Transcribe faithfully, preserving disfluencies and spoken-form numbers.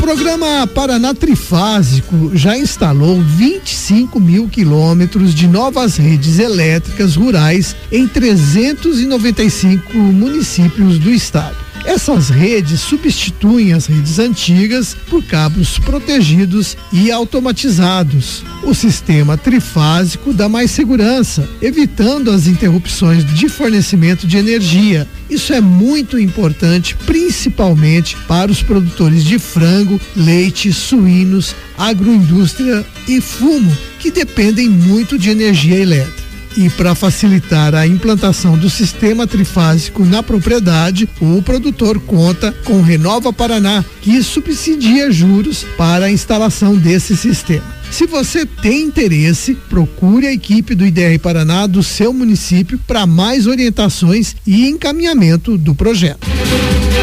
programa Paraná Trifásico já instalou vinte e cinco mil quilômetros de novas redes elétricas rurais em trezentos e noventa e cinco municípios do estado. Essas redes substituem as redes antigas por cabos protegidos e automatizados. O sistema trifásico dá mais segurança, evitando as interrupções de fornecimento de energia. Isso é muito importante, principalmente para os produtores de frango, leite, suínos, agroindústria e fumo, que dependem muito de energia elétrica. E para facilitar a implantação do sistema trifásico na propriedade, o produtor conta com Renova Paraná, que subsidia juros para a instalação desse sistema. Se você tem interesse, procure a equipe do I D R Paraná do seu município para mais orientações e encaminhamento do projeto.